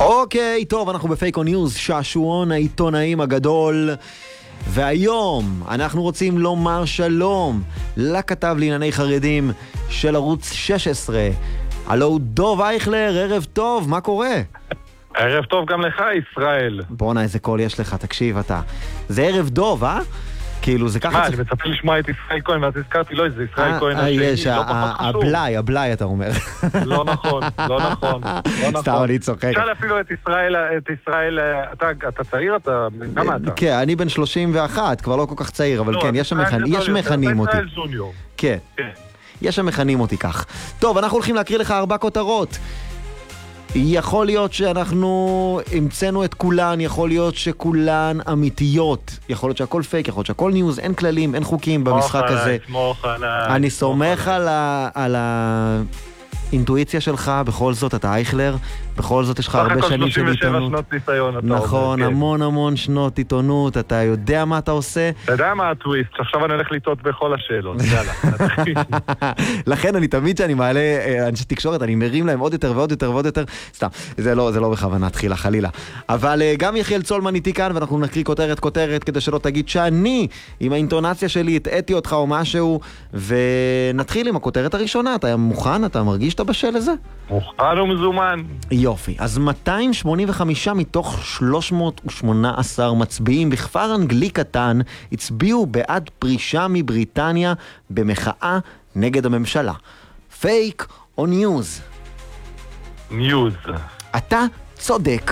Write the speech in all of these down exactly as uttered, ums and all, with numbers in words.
אוקיי, טוב, אנחנו בפייקו ניוז, שעשועון העיתונאים הגדול, והיום אנחנו רוצים לומר שלום לכתב לענייני חרדים של ערוץ שש עשרה. הלו הוא דוב אייכלר, ערב טוב, מה קורה? ערב טוב גם לך, ישראל. בוא'נה, איזה קול יש לך, תקשיב אתה. זה ערב דוב, אה? כאילו זה ככה... מה, אני מצפה לשמוע את ישראל כהן, ואז הזכרתי לו את זה, ישראל כהן השני, יש, הבלי, הבלי אתה אומר. לא נכון, לא נכון, לא נכון. סתם, אני צוחק. אפשר אפילו את ישראל, את ישראל, אתה צעיר, אתה, כמה אתה? כן, אני בן שלושים ואחת, כבר לא כל כך צעיר, אבל כן, יש מכנים אותי. כן, יש מכנים אותי כך. טוב, אנחנו הולכים להקריא לך ארבע כותרות. יכול להיות שאנחנו המצאנו את כולן, יכול להיות שכולן אמיתיות, יכול להיות שהכל פייק, יכול להיות שהכל ניוז, אין כללים, אין חוקים במשחק הזה. סמוך עליי. אני סומך על האינטואיציה שלך, בכל זאת אתה אייכלר, בכל זאת יש לך הרבה שנים של עיתונות. שלושים ושבע שנות ניסיון. נכון, המון המון שנות עיתונות, אתה יודע מה אתה עושה. אתה יודע מה הטוויסט, שעכשיו אני הולך לטעות בכל השאלות, יאללה. לכן אני תמיד שאני מעלה אנשי תקשורת, אני מרים להם עוד יותר ועוד יותר ועוד יותר, סתם, זה לא, זה לא בכוונה, תחילה, חלילה. אבל גם יחיאל צולמן איתי כאן, ואנחנו נקריא כותרת כותרת, כדי שלא תגיד שאני, עם האינטונציה שלי, התאתי אותך או משהו, ונתחיל עם הכותרת הראשונה. אתה מוכן? אתה מרגיש שאתה בשל לזה? מוכן ומזומן. יופי, אז מאתיים שמונים וחמישה מתוך שלוש מאות ושמונה עשרה מצביעים בכפר אנגלי קטן הצביעו בעד פרישה מבריטניה במחאה נגד הממשלה. פייק או ניוז? ניוז. אתה צודק.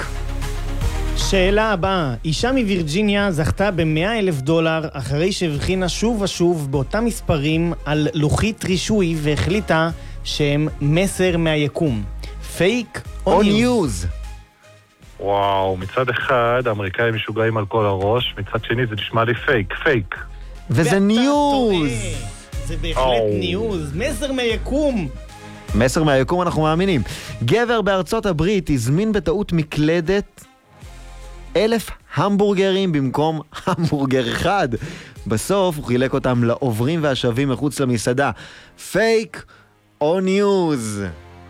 שאלה הבאה, אישה מווירג'יניה זכתה ב-מאה אלף דולר אחרי שהבחינה שוב ושוב באותם מספרים על לוחית רישוי והחליטה שהם מסר מהיקום. פייק או ניוז? וואו, מצד אחד האמריקאים משוגעים על כל הראש, מצד שני זה נשמע לי פייק, פייק. וזה ניוז. זה בהחלט ניוז, מסר מהיקום. מסר מהיקום אנחנו מאמינים. גבר בארצות הברית הזמין בטעות מקלדת אלף המבורגרים במקום המבורגר אחד. בסוף הוא חילק אותם לעוברים והשבים מחוץ למסעדה. פייק או ניוז?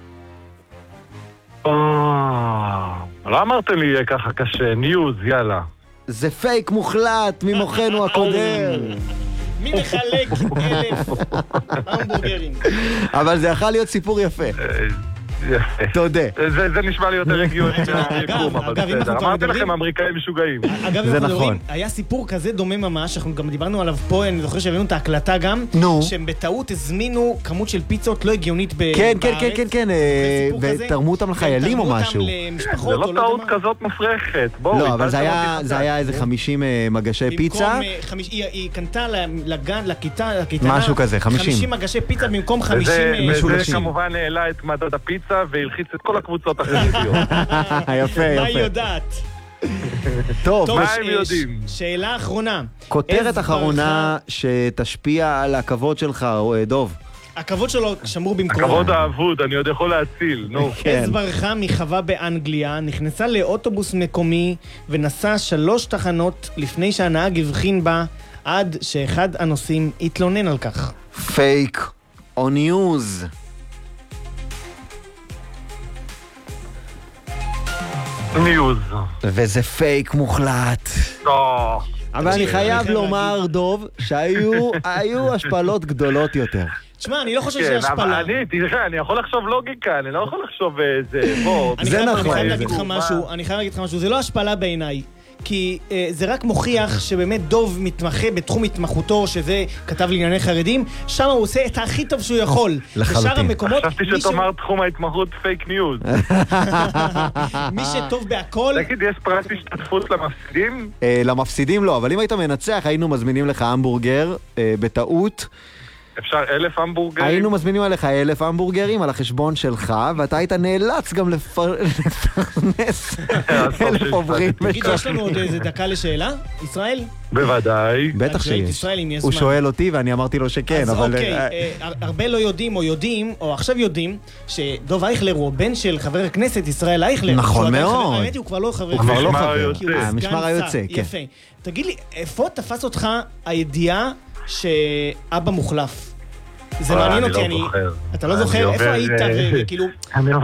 לא אמרת לי יהיה ככה קשה, ניוז, יאללה. זה פייק מוחלט ממוחנו הקודר. מי מחלק אלף המבורגרים? אבל זה יכול להיות סיפור יפה. תודה. זה נשמע לי יותר הגיוני מהיקום, אבל בסדר. אמרתי לכם, אמריקאים משוגעים. אגב, זה נכון. היה סיפור כזה דומה ממש, אנחנו גם דיברנו עליו פה, אני זוכר שהבאנו את ההקלטה גם, שהם בטעות הזמינו כמות של פיצות לא הגיונית בארץ. כן, כן, כן, כן, כן, ותרמו אותם לחיילים או משהו. זה לא טעות כזאת מופרכת. לא, אבל זה היה איזה חמישים מגשי פיצה. היא קנתה לגן, לכיתה, משהו כזה, חמישים. חמישים מגשי פיצה במקום חמישים משולשים. וזה כמובן העלה את מדד הפיצה והלחיץ את כל הקבוצות החרדיות. יפה, יפה. מה היא יודעת? טוב, מה הם יודעים? שאלה אחרונה. כותרת אחרונה שתשפיע על הכבוד שלך, דוב. הכבוד שלו שמור במקומו. הכבוד האבוד, אני עוד יכול להציל, נו. עז ברחה מחווה באנגליה, נכנסה לאוטובוס מקומי ונסעה שלוש תחנות לפני שהנהג הבחין בה, עד שאחד הנוסעים התלונן על כך. פייק או ניוז? ניוז. וזה פייק מוחלט. אבל אני חייב לומר, דוב, שהיו השפלות גדולות יותר. תשמע, אני לא חושב שזה השפלה. אני, תראה, אני יכול לחשוב לוגיקה, אני לא יכול לחשוב איזה... זה נכון. אני חייב להגיד לך משהו, אני חייב להגיד לך משהו, זה לא השפלה בעיניי. כי אה, זה רק מוכיח שבאמת דוב מתמחה בתחום התמחותו, שזה כתב לענייני חרדים, שם הוא עושה את הכי טוב שהוא יכול. לחלוטין. המקומות, חשבתי שתאמר ש... תחום ההתמחות פייק ניוז. מי שטוב בהכל... תגיד, יש פרט השתתפות למפסידים? אה, למפסידים לא, אבל אם היית מנצח, היינו מזמינים לך המבורגר אה, בטעות. אפשר אלף המבורגרים? היינו מזמינים עליך אלף המבורגרים על החשבון שלך, ואתה היית נאלץ גם לפרנס אלף עוברים. תגיד, יש לנו עוד איזה דקה לשאלה, ישראל? בוודאי. בטח שיש. הוא שואל אותי ואני אמרתי לו שכן, אבל... אז אוקיי, הרבה לא יודעים או יודעים, או עכשיו יודעים, שדוב אייכלר הוא בן של חבר הכנסת ישראל אייכלר. נכון מאוד. האמת היא, הוא כבר לא חבר. הוא כבר לא חבר. המשמר היוצא, כן. יפה. תגיד לי, איפה תפס אותך הידיעה שאבא מוחלף? זה מעניין אותי, אני... אתה לא זוכר? איפה היית? וכאילו...